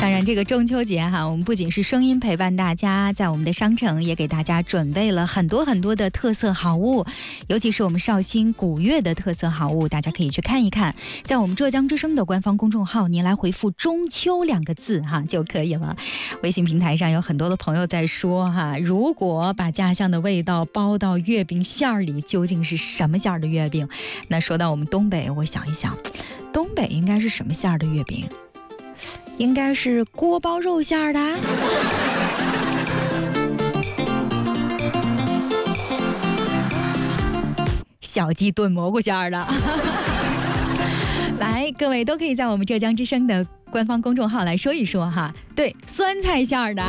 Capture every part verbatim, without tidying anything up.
当然这个中秋节哈，我们不仅是声音陪伴大家，在我们的商城也给大家准备了很多很多的特色好物，尤其是我们绍兴古乐的特色好物，大家可以去看一看。在我们浙江之声的官方公众号，您来回复中秋两个字哈就可以了。微信平台上有很多的朋友在说哈，如果把家乡的味道包到月饼馅儿里，究竟是什么馅儿的月饼？那说到我们东北，我想一想，东北应该是什么馅儿的月饼？应该是锅包肉馅儿的。小鸡炖蘑菇馅儿的。来，各位都可以在我们浙江之声的官方公众号来说一说哈。对，酸菜馅儿的。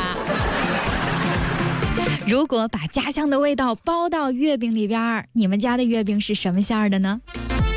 如果把家乡的味道包到月饼里边，你们家的月饼是什么馅儿的呢？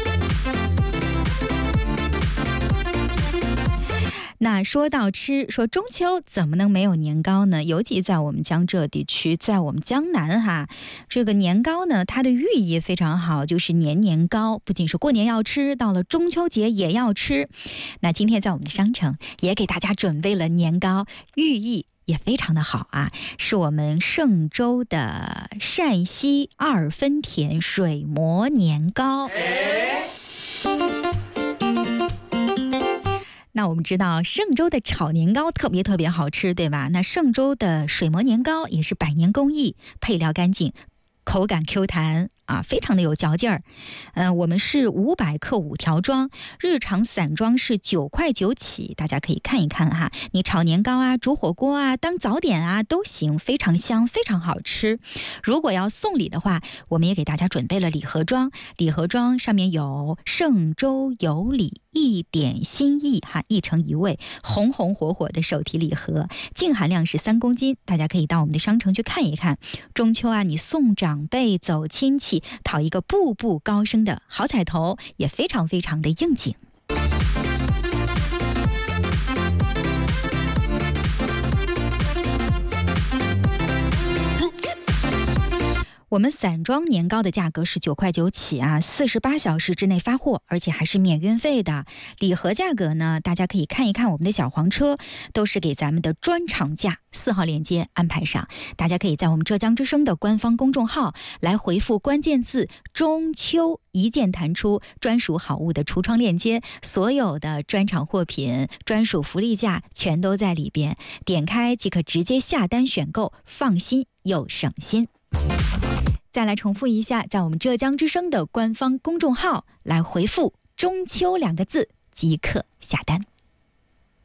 那说到吃，说中秋怎么能没有年糕呢？尤其在我们江浙地区，在我们江南哈，这个年糕呢，它的寓意非常好，就是年年糕，不仅是过年要吃，到了中秋节也要吃。那今天在我们的商城也给大家准备了年糕，寓意也非常的好啊，是我们嵊州的陕西二分田水磨年糕。那我们知道嵊州的炒年糕特别特别好吃，对吧？那嵊州的水磨年糕也是百年工艺，配料干净，口感 Q 弹啊，非常的有嚼劲儿。嗯、呃，我们是五百克五条装，日常散装是九块九起，大家可以看一看哈。你炒年糕啊、煮火锅啊、当早点啊都行，非常香，非常好吃。如果要送礼的话，我们也给大家准备了礼盒装，礼盒装上面有嵊州有礼，一点心意哈，一城一味，红红火火的手提礼盒，净含量是三公斤，大家可以到我们的商城去看一看。中秋啊，你送长辈、走亲戚，讨一个步步高升的好彩头，也非常非常的应景。我们散装年糕的价格是九块九起啊，四十八小时之内发货，而且还是免运费的。礼盒价格呢，大家可以看一看我们的小黄车，都是给咱们的专场价，四号链接安排上。大家可以在我们浙江之声的官方公众号来回复关键字中秋，一键弹出专属好物的橱窗链接，所有的专场货品、专属福利价全都在里边，点开即可直接下单选购，放心又省心。再来重复一下，在我们浙江之声的官方公众号来回复中秋两个字即可下单。